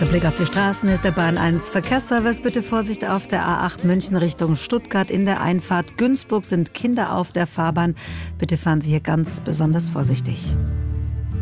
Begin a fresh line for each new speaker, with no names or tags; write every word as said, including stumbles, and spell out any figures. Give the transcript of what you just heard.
Kurzer Blick auf die Straßen ist der Bahn eins Verkehrsservice. Bitte Vorsicht auf der A acht München Richtung Stuttgart. In der Einfahrt Günzburg sind Kinder auf der Fahrbahn. Bitte fahren Sie hier ganz besonders vorsichtig.